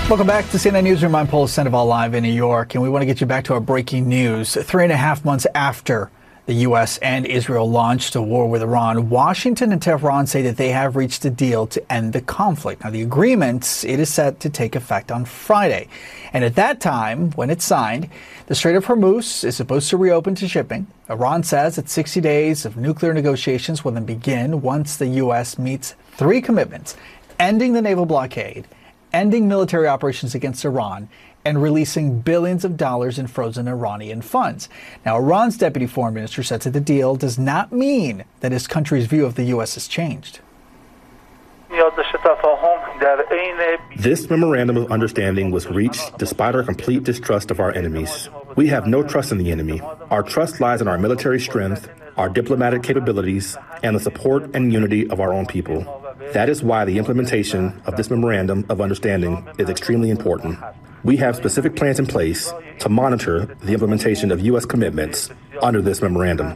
Welcome back to CNN Newsroom. I'm Paul Sandoval live in New York, and we want to get you back to our breaking news. 3.5 months after the U.S. and Israel launched a war with Iran, Washington and Tehran say that they have reached a deal to end the conflict. Now, the agreement, it is set to take effect on Friday. And at that time, when it's signed, the Strait of Hormuz is supposed to reopen to shipping. Iran says that 60 days of nuclear negotiations will then begin once the U.S. meets 3 commitments: ending the naval blockade, ending military operations against Iran, and releasing billions of dollars in frozen Iranian funds. Now, Iran's deputy foreign minister said that the deal does not mean that his country's view of the U.S. has changed. This memorandum of understanding was reached despite our complete distrust of our enemies. We have no trust in the enemy. Our trust lies in our military strength, our diplomatic capabilities, and the support and unity of our own people. That is why the implementation of this memorandum of understanding is extremely important. We have specific plans in place to monitor the implementation of U.S. commitments under this memorandum.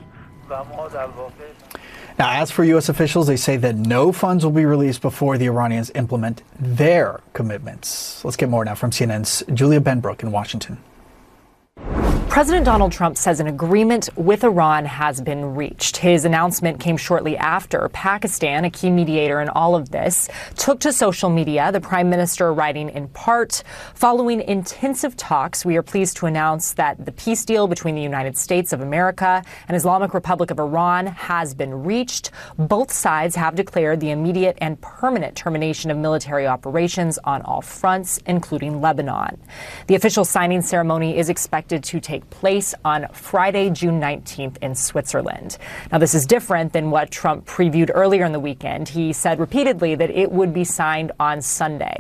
Now, as for U.S. officials, they say that no funds will be released before the Iranians implement their commitments. Let's get more now from CNN's Julia Benbrook in Washington. President Donald Trump says an agreement with Iran has been reached. His announcement came shortly after Pakistan, a key mediator in all of this, took to social media, the prime minister writing in part, "Following intensive talks, we are pleased to announce that the peace deal between the United States of America and Islamic Republic of Iran has been reached. Both sides have declared the immediate and permanent termination of military operations on all fronts, including Lebanon." The official signing ceremony is expected to take place on Friday, June 19th in Switzerland. Now, this is different than what Trump previewed earlier in the weekend. He said repeatedly that it would be signed on Sunday.